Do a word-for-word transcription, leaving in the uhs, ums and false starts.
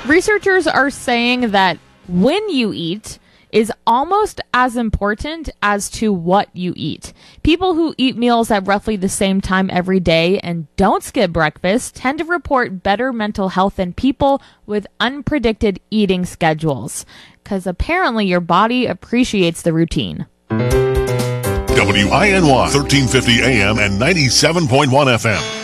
Researchers are saying that when you eat is almost as important as to what you eat. People who eat meals at roughly the same time every day and don't skip breakfast tend to report better mental health than people with unpredicted eating schedules, because apparently your body appreciates the routine. W I N Y, thirteen fifty A M and ninety-seven point one F M.